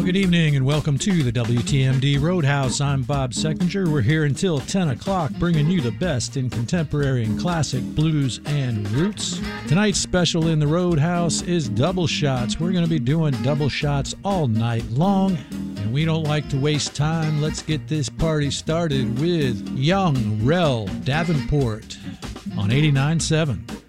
Good evening and welcome to the WTMD Roadhouse. I'm Bob Seckinger. We're here until 10 o'clock bringing you the best in contemporary and classic blues and roots. Tonight's special in the Roadhouse is double shots. We're going to be doing double shots all night long, and we don't like to waste time. Let's get this party started with Young Rel Davenport on 89.7.